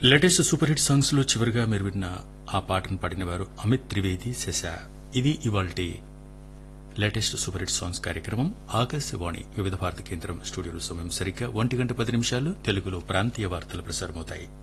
Latest super hit songs లో చివరిగా మీరు విన్న ఆ పాటను పాడిన వారు అమిత్ త్రివేది శశ. ఇది ఇవాల్టి లేటెస్ట్ సూపర్ హిట్ సాంగ్స్ కార్యక్రమం. ఆకాశవాణి వివిధ భారతి కేంద్రం స్టూడియోలో సమయం సరిగ్గా 1:10 తెలుగులో ప్రాంతీయ వార్తలు ప్రసారమవుతాయి.